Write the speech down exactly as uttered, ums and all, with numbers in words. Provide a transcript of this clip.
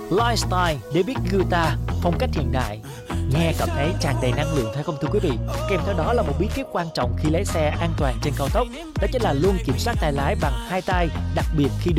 Lifestyle để biết guitar, phong cách hiện đại. Nghe cảm thấy tràn đầy năng lượng phải không thưa quý vị? Kèm theo đó là một bí kíp quan trọng khi lái xe an toàn trên cao tốc, đó chính là luôn kiểm soát tay lái bằng hai tay, đặc biệt khi